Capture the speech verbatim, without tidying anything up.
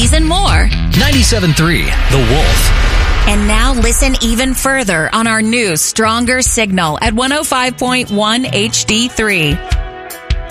these and more. ninety-seven point three The Wolf. And now listen even further on our new, stronger signal at one oh five point one H D three.